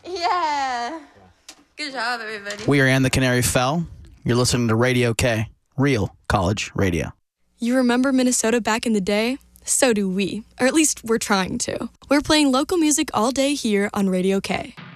Yeah. Good job, everybody. We are in the Canary Fell. You're listening to Radio K, real college radio. You remember Minnesota back in the day? So do we. Or at least we're trying to. We're playing local music all day here on Radio K.